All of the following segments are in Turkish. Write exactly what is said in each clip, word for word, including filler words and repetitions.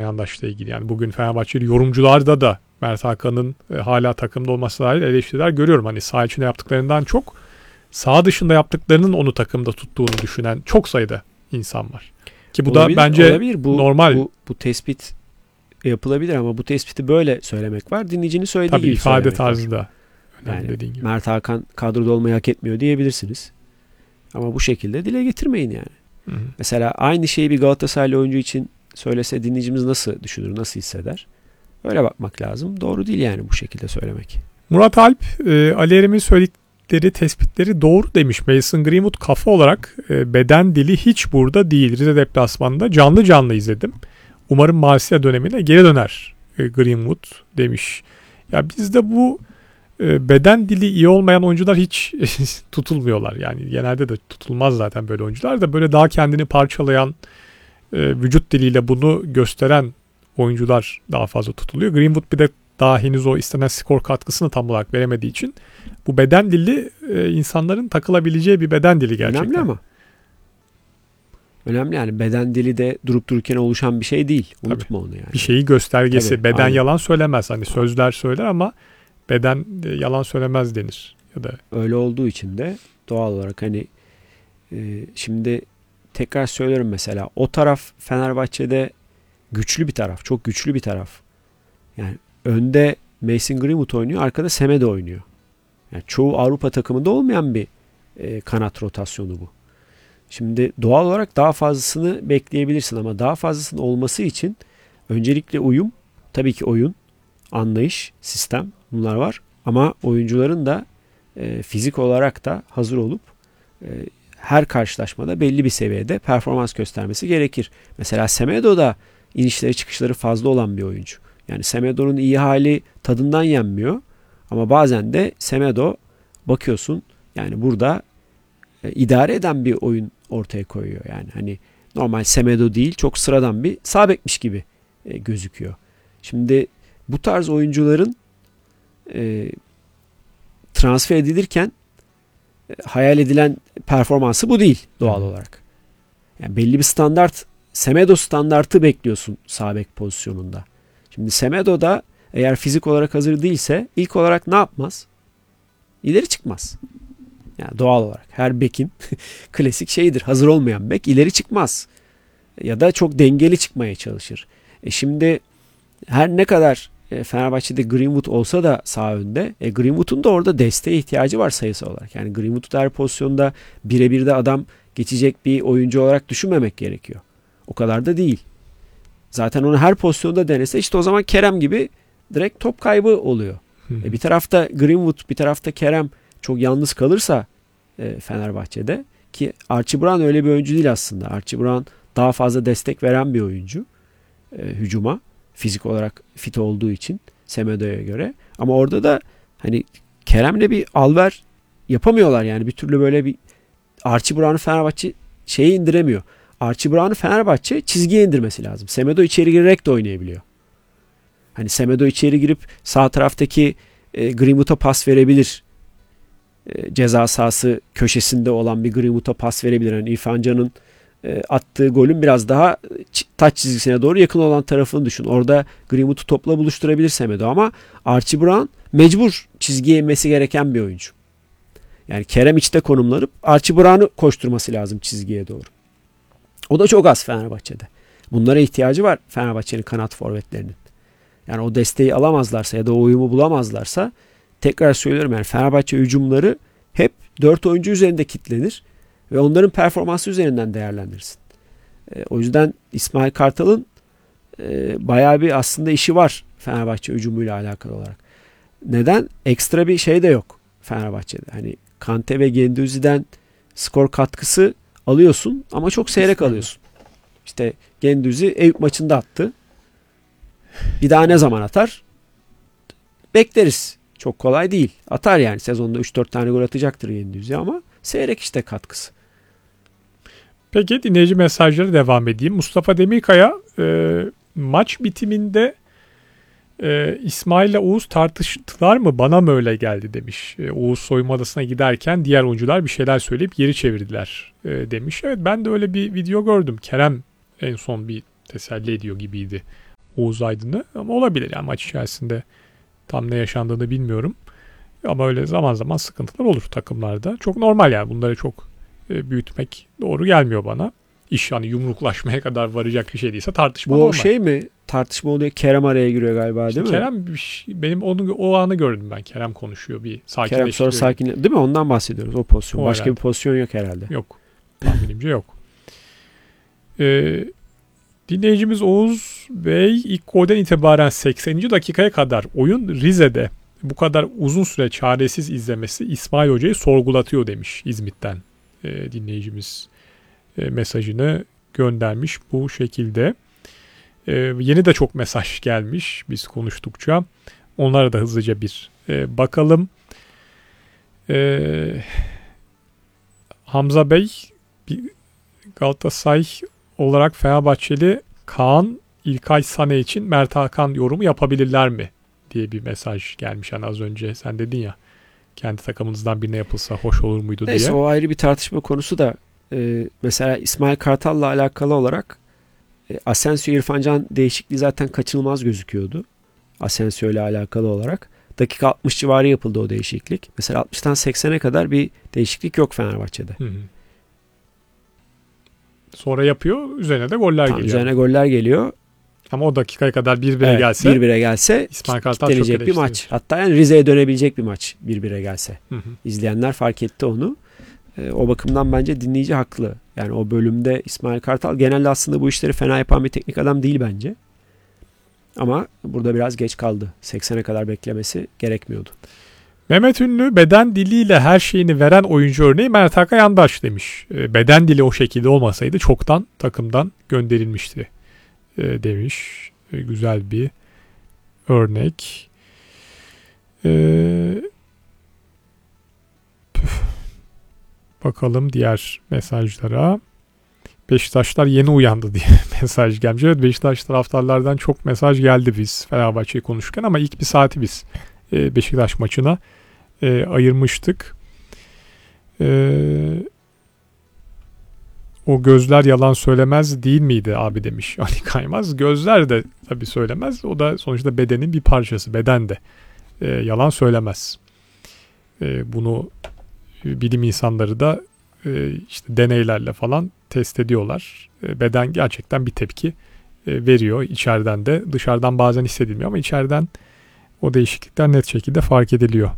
Yandaş'la ilgili. Yani bugün Fenerbahçeli yorumcularda da Mert Hakan'ın e, hala takımda olması dair eleştiriler görüyorum. Hani saha içinde yaptıklarından çok saha dışında yaptıklarının onu takımda tuttuğunu düşünen çok sayıda insan var. Ki bu olabilir, da bence olabilir. Bu, normal. Bu, bu tespit yapılabilir ama bu tespiti böyle söylemek var. Dinleyicinin söylediği Tabii gibi ifade tarzı da önemli, yani dediğin gibi. Mert Hakan kadroda olmayı hak etmiyor diyebilirsiniz. Ama bu şekilde dile getirmeyin yani. Hı hı. Mesela aynı şeyi bir Galatasaraylı oyuncu için söylese dinleyicimiz nasıl düşünür, nasıl hisseder? Öyle bakmak lazım. Doğru değil yani bu şekilde söylemek. Murat Alp, e, Ali Erim'in söyledikleri tespitleri doğru demiş. Mason Greenwood kafa olarak e, beden dili hiç burada değil. Rize deplasmanında canlı canlı izledim. Umarım Marsilya dönemine geri döner e, Greenwood demiş. Ya bizde bu e, beden dili iyi olmayan oyuncular hiç tutulmuyorlar. Yani genelde de tutulmaz zaten böyle oyuncular da böyle daha kendini parçalayan, e, vücut diliyle bunu gösteren oyuncular daha fazla tutuluyor. Greenwood bir de daha henüz o istenen skor katkısını tam olarak veremediği için bu beden dili e, insanların takılabileceği bir beden dili gerçekten. Önemli ama. Önemli yani beden dili de durup dururken oluşan bir şey değil. Unutma Tabii. onu yani. Bir şeyi göstergesi. Tabii, beden aynen. yalan söylemez. Hani sözler söyler ama beden yalan söylemez denir. Ya da öyle olduğu için de doğal olarak hani e, şimdi tekrar söylüyorum mesela o taraf Fenerbahçe'de güçlü bir taraf. Çok güçlü bir taraf. Yani önde Mason Greenwood oynuyor. Arkada Semedo oynuyor. Yani çoğu Avrupa takımında olmayan bir e, kanat rotasyonu bu. Şimdi doğal olarak daha fazlasını bekleyebilirsin ama daha fazlasının olması için öncelikle uyum, tabii ki oyun, anlayış, sistem bunlar var. Ama oyuncuların da e, fizik olarak da hazır olup e, her karşılaşmada belli bir seviyede performans göstermesi gerekir. Mesela Semedo da inişleri çıkışları fazla olan bir oyuncu. Yani Semedo'nun iyi hali tadından yenmiyor. Ama bazen de Semedo bakıyorsun yani burada e, idare eden bir oyun ortaya koyuyor. Yani hani normal Semedo değil çok sıradan bir sağ bekmiş gibi e, gözüküyor. Şimdi bu tarz oyuncuların e, transfer edilirken e, hayal edilen performansı bu değil doğal olarak. Yani belli bir standart Semedo standartı bekliyorsun sağ bek pozisyonunda. Şimdi Semedo da eğer fizik olarak hazır değilse ilk olarak ne yapmaz? İleri çıkmaz. Yani doğal olarak her bekin klasik şeyidir. Hazır olmayan bek ileri çıkmaz. Ya da çok dengeli çıkmaya çalışır. E şimdi her ne kadar e, Fenerbahçe'de Greenwood olsa da sağ önde e, Greenwood'un da orada desteğe ihtiyacı var sayısı olarak. Yani Greenwood'u her pozisyonda birebir de adam geçecek bir oyuncu olarak düşünmemek gerekiyor. O kadar da değil. Zaten onu her pozisyonda denese işte o zaman Kerem gibi direkt top kaybı oluyor. E bir tarafta Greenwood, bir tarafta Kerem çok yalnız kalırsa e, Fenerbahçe'de ki Archie Brown öyle bir oyuncu değil aslında. Archie Brown daha fazla destek veren bir oyuncu e, hücuma fizik olarak fit olduğu için Semedo'ya göre. Ama orada da hani Kerem'le bir alver yapamıyorlar yani bir türlü böyle bir Archie Brown'u Fenerbahçe şeye indiremiyor. Archie Brown'u Fenerbahçe çizgiye indirmesi lazım. Semedo içeri girerek de oynayabiliyor. Hani Semedo içeri girip sağ taraftaki e, Greenwood'a pas verebilir. E, ceza sahası köşesinde olan bir Greenwood'a pas verebilir. Yani İrfan Can'ın e, attığı golün biraz daha taç çizgisine doğru yakın olan tarafını düşün. Orada Greenwood'u topla buluşturabilir Semedo ama Archie Brown mecbur çizgiye inmesi gereken bir oyuncu. Yani Kerem içte konumlanıp Archie Brown'u koşturması lazım çizgiye doğru. O da çok az Fenerbahçe'de. Bunlara ihtiyacı var Fenerbahçe'nin kanat forvetlerinin. Yani o desteği alamazlarsa ya da o uyumu bulamazlarsa tekrar söylüyorum yani Fenerbahçe hücumları hep dört oyuncu üzerinde kitlenir ve onların performansı üzerinden değerlendirirsin. E, o yüzden İsmail Kartal'ın e, bayağı bir aslında işi var Fenerbahçe hücumuyla alakalı olarak. Neden? Ekstra bir şey de yok Fenerbahçe'de. Hani Kante ve Guendouzi'den skor katkısı alıyorsun ama çok seyrek alıyorsun. İşte Guendouzi Eyüp maçında attı. Bir daha ne zaman atar? Bekleriz. Çok kolay değil. Atar yani. Sezonda üç dört tane gol atacaktır Guendouzi ama seyrek işte katkısı. Peki dinleyici mesajları devam edeyim. Mustafa Demirkaya e, maç bitiminde e, İsmail ile Oğuz tartıştılar mı? Bana mı öyle geldi demiş. E, Oğuz soyunma odasına giderken diğer oyuncular bir şeyler söyleyip geri çevirdiler e, demiş. Evet ben de öyle bir video gördüm. Kerem en son bir teselli ediyor gibiydi Oğuz Aydın'ı. Ama olabilir yani maç içerisinde tam ne yaşandığını bilmiyorum. Ama öyle zaman zaman sıkıntılar olur takımlarda. Çok normal yani, bunları çok e, büyütmek doğru gelmiyor bana. İş hani yumruklaşmaya kadar varacak bir şey değilse tartışma Bu normal. şey mi? Tartışma oluyor. Kerem araya giriyor galiba, İşte değil mi? Kerem benim onu o anı gördüm ben. Kerem konuşuyor, bir Kerem sakinleştiriyor. sonra sakin, değil mi? Ondan bahsediyoruz, o pozisyon. O Başka herhalde. bir pozisyon yok herhalde. Yok. Tahminimce yok. Ee, dinleyicimiz Oğuz Bey, ilk golden itibaren sekseninci dakikaya kadar oyun Rize'de bu kadar uzun süre çaresiz izlemesi İsmail Hoca'yı sorgulatıyor demiş İzmit'ten e, dinleyicimiz e, mesajını göndermiş bu şekilde. E, yeni de çok mesaj gelmiş biz konuştukça. Onlara da hızlıca bir e, bakalım. E, Hamza Bey, bir Galatasaray olarak Fenerbahçeli Kaan, İlkay Sane için Mert Hakan yorumu yapabilirler mi diye bir mesaj gelmiş. Yani az önce sen dedin ya, kendi takımınızdan birine yapılsa hoş olur muydu diye. Neyse, o ayrı bir tartışma konusu da e, mesela İsmail Kartal'la alakalı olarak e, Asensio İrfan Can değişikliği zaten kaçınılmaz gözüküyordu. Asensio ile alakalı olarak. Dakika altmış civarı yapıldı o değişiklik. Mesela altmıştan seksene kadar bir değişiklik yok Fenerbahçe'de. Hı hı. Sonra yapıyor. Üzerine de goller Tam geliyor. üzerine goller geliyor. Ama o dakikaya kadar bir bire Evet, gelse bir bire gelse İsmail Kartal çok kitlenecek bir eleştiriyor. maç. Hatta yani Rize'ye dönebilecek bir maç bir bire gelse. Hı hı. İzleyenler fark etti onu. E, o bakımdan bence dinleyici haklı. Yani o bölümde İsmail Kartal genelde aslında bu işleri fena yapan bir teknik adam değil bence. Ama burada biraz geç kaldı. seksene kadar beklemesi gerekmiyordu. Mehmet Ünlü, beden diliyle her şeyini veren oyuncu örneği Mert Hakan Yandaş demiş. E, beden dili o şekilde olmasaydı çoktan takımdan gönderilmişti e, demiş. E, güzel bir örnek. E, püf. Bakalım diğer mesajlara. Beşiktaşlar yeni uyandı diye mesaj gelmiş. Evet, Beşiktaş taraftarlardan çok mesaj geldi biz Fenerbahçe'yi konuşurken, ama ilk bir saati biz e, Beşiktaş maçına e, ayırmıştık. E, o gözler yalan söylemez değil miydi abi demiş Ali Kaymaz. Gözler de tabii söylemez. O da sonuçta bedenin bir parçası. Beden de e, yalan söylemez. E, bunu bilim insanları da e, işte deneylerle falan test ediyorlar. E, beden gerçekten bir tepki e, veriyor. İçeriden de, dışarıdan bazen hissedilmiyor ama içeriden o değişiklikler net şekilde fark ediliyor.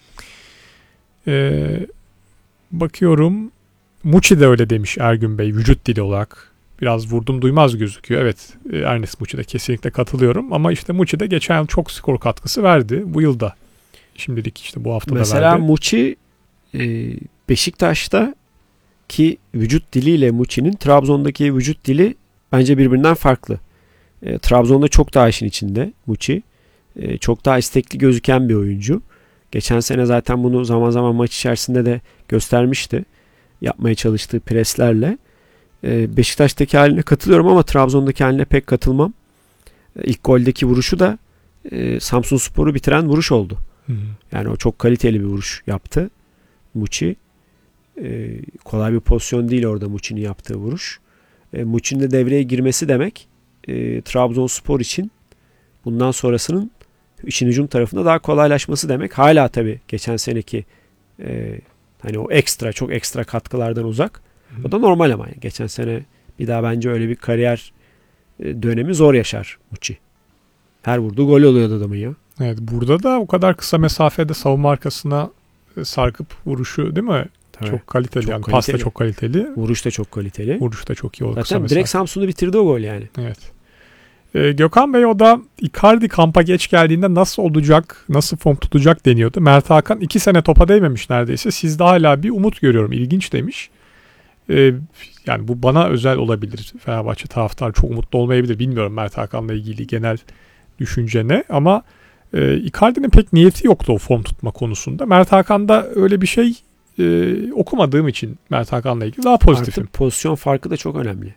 E, bakıyorum. Muçi de öyle demiş Ergün Bey, vücut dili olarak. Biraz vurdum duymaz gözüküyor. Evet, Ernest Muçi'de kesinlikle katılıyorum. Ama işte Muçi de geçen yıl çok skor katkısı verdi. Bu yılda şimdilik işte bu hafta da verdi. Mesela Muçi e, Beşiktaş'ta ki vücut diliyle Muçi'nin Trabzon'daki vücut dili bence birbirinden farklı. E, Trabzon'da çok daha işin içinde Muçi. E, çok daha istekli gözüken bir oyuncu. Geçen sene zaten bunu zaman zaman maç içerisinde de göstermişti. Yapmaya çalıştığı preslerle. E, Beşiktaş'taki haline katılıyorum ama Trabzon'daki haline pek katılmam. E, ilk goldeki vuruşu da e, Samsunspor'u bitiren vuruş oldu. Hı hı. Yani o çok kaliteli bir vuruş yaptı Muçi. E, kolay bir pozisyon değil orada Muçi'nin yaptığı vuruş. E, Muçi'nin de devreye girmesi demek e, Trabzonspor için bundan sonrasının işin hücum tarafında daha kolaylaşması demek. Hala tabii geçen seneki e, hani o ekstra çok ekstra katkılardan uzak. Hı. O da normal ama yani. Geçen sene bir daha bence öyle bir kariyer e, dönemi zor yaşar Muçi. Her vurduğu gol oluyordu adamın ya. Evet, burada da o kadar kısa mesafede savunma arkasına sarkıp vuruşu değil mi? Tabii. Çok kaliteli. Çok yani kaliteli. pas da çok kaliteli. Vuruş da çok kaliteli. Vuruş da çok iyi oldu. Zaten direkt Samsun'u bitirdi o gol yani. Evet. Ee, Gökhan Bey, o da Icardi kampa geç geldiğinde nasıl olacak, nasıl form tutacak deniyordu. Mert Hakan iki sene topa değmemiş neredeyse. Sizde hala bir umut görüyorum. İlginç demiş. Ee, yani bu bana özel olabilir. Fenerbahçe taraftarı çok umutlu olmayabilir. Bilmiyorum Mert Hakan'la ilgili genel düşünce ne, ama e, Icardi'nin pek niyeti yoktu o form tutma konusunda. Mert Hakan'da öyle bir şey e, okumadığım için Mert Hakan'la ilgili daha pozitifim. Artık pozisyon farkı da çok önemli.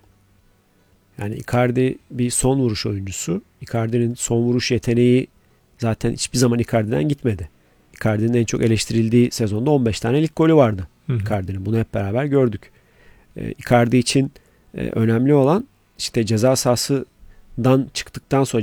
Yani Icardi bir son vuruş oyuncusu. Icardi'nin son vuruş yeteneği zaten hiçbir zaman Icardi'den gitmedi. Icardi'nin en çok eleştirildiği sezonda on beş tane lig golü vardı. Hı-hı. Icardi'nin. Bunu hep beraber gördük. Ee, Icardi için e, önemli olan işte ceza sahasından çıktıktan sonra